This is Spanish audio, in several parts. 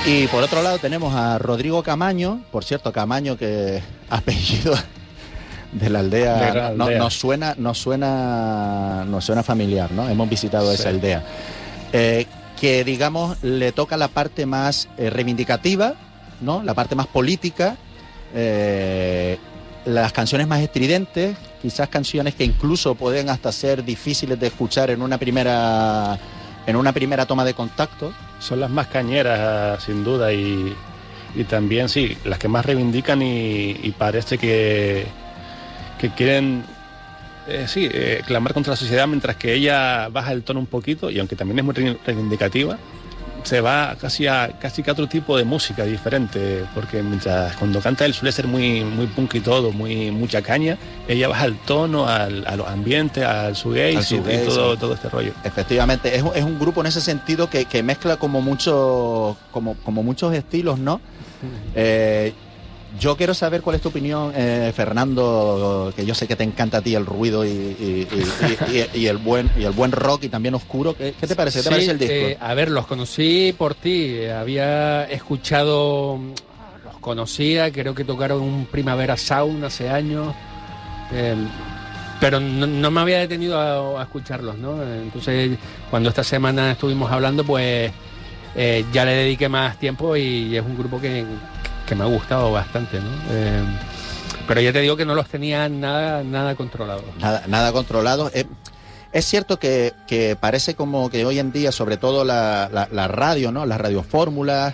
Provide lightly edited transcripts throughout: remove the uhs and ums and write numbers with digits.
Y por otro lado tenemos a Rodrigo Camaño, por cierto, Camaño, que apellido de la aldea, nos suena familiar, ¿no? Hemos visitado esa aldea. Que digamos le toca la parte más reivindicativa, ¿no? La parte más política, las canciones más estridentes, quizás canciones que incluso pueden hasta ser difíciles de escuchar en una primera toma de contacto. Son las más cañeras, sin duda, y también, sí, las que más reivindican y parece que quieren, clamar contra la sociedad, mientras que ella baja el tono un poquito, y aunque también es muy reivindicativa, se va casi a otro tipo de música diferente, porque mientras cuando canta él suele ser muy punk y todo, mucha caña, ella baja el tono a los ambientes, al shoegaze y todo este rollo. Efectivamente, es un grupo en ese sentido que mezcla como muchos estilos, ¿no? Yo quiero saber cuál es tu opinión, Fernando, que yo sé que te encanta a ti el ruido y el buen rock y también oscuro. ¿Qué te parece? ¿Qué te parece el disco? A ver, los conocí por ti. Había escuchado, los conocía, creo que tocaron un Primavera Sound hace años, pero no me había detenido a escucharlos, ¿no? Entonces, cuando esta semana estuvimos hablando, pues ya le dediqué más tiempo y es un grupo que me ha gustado bastante, ¿no? Pero ya te digo que no los tenía nada controlados. Nada controlados. Es cierto que parece como que hoy en día, sobre todo la radio, ¿no? Las radiofórmulas,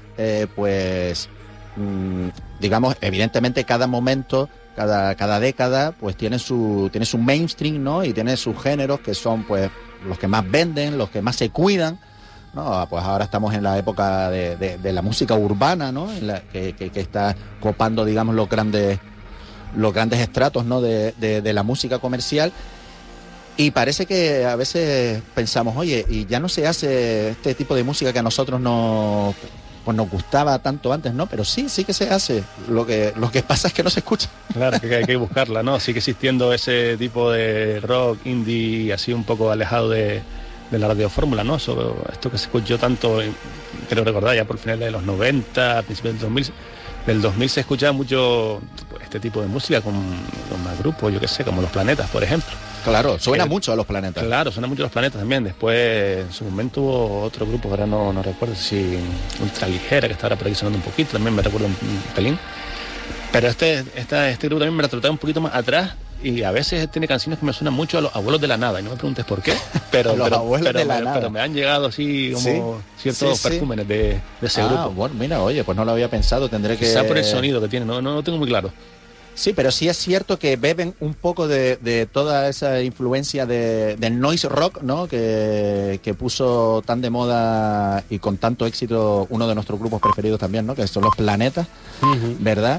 digamos, evidentemente cada momento, cada década, pues tiene su mainstream, ¿no? Y tiene sus géneros que son, pues, los que más venden, los que más se cuidan. No, pues ahora estamos en la época de la música urbana, ¿no? En la que está copando, digamos, los grandes estratos, ¿no? de la música comercial. Y parece que a veces pensamos, oye, y ya no se hace este tipo de música que a nosotros nos gustaba tanto antes, ¿no? Pero sí que se hace. Lo que pasa es que no se escucha. Claro, que hay que buscarla, ¿no? Sigue existiendo ese tipo de rock indie así un poco alejado de la radiofórmula, ¿no? Esto que se escuchó tanto, creo recordar, ya por finales de los 90, principios del 2000 se escuchaba mucho, pues, este tipo de música con más grupos, yo qué sé, como Los Planetas, por ejemplo. Claro, suena mucho a Los Planetas. Claro, suena mucho a Los Planetas también. Después, en su momento, hubo otro grupo que ahora no recuerdo, si Ultraligera, que está ahora por aquí sonando un poquito, también me recuerdo un pelín. Pero este grupo también me lo trataba un poquito más atrás, y a veces tiene canciones que me suenan mucho a Los Abuelos de la Nada, y no me preguntes por qué, pero me han llegado así como ciertos perfúmenes de ese grupo. Bueno, mira, oye, pues no lo había pensado, tendré que... Quizá por el sonido que tiene, no lo tengo muy claro. Sí, pero sí es cierto que beben un poco de toda esa influencia del noise rock, ¿no? Que puso tan de moda y con tanto éxito uno de nuestros grupos preferidos también, ¿no? Que son Los Planetas, ¿verdad?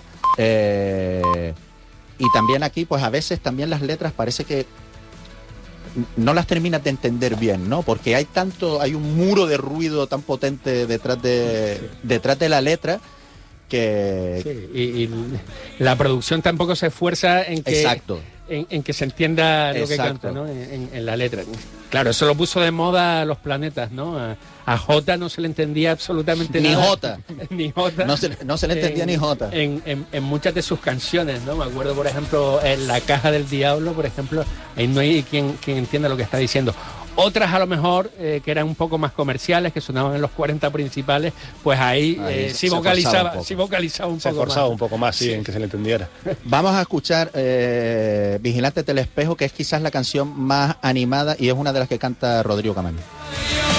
Y también aquí, pues a veces también las letras parece que no las terminas de entender bien, ¿no? Porque hay un muro de ruido tan potente detrás de la letra que... Sí, y la producción tampoco se esfuerza en que... Exacto. En que se entienda lo que canta, ¿no? En la letra. Claro, eso lo puso de moda Los Planetas, ¿no? A Jota no se le entendía absolutamente nada. Ni Jota. No se le entendía ni Jota. En muchas de sus canciones, ¿no? Me acuerdo, por ejemplo, en La Caja del Diablo, por ejemplo, ahí no hay quien entienda lo que está diciendo. Otras a lo mejor que eran un poco más comerciales, que sonaban en los 40 principales, pues ahí sí vocalizaba un poco más. Se esforzaba un poco más, sí, en que se le entendiera. Vamos a escuchar Vigilante Telespejo, que es quizás la canción más animada y es una de las que canta Rodrigo Camaño.